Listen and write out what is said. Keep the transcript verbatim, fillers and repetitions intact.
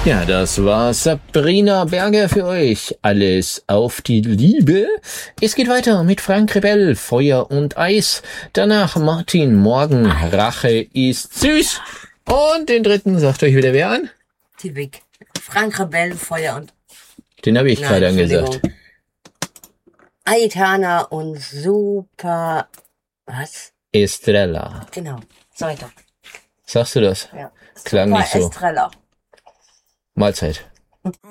Ja, das war Sabrina Berger für euch. Alles auf die Liebe. Es geht weiter mit Frank Rebell, Feuer und Eis. Danach Martin Morgen, Rache ist süß. Und den dritten sagt euch wieder wer an? Tibik. Frank Rebell, Feuer und... Den habe ich Nein, gerade angesagt. Aitana und Super... Was? Estrella. Genau. Sag ich doch. Sagst du das? Ja. Klang Super nicht so. Estrella. Mahlzeit.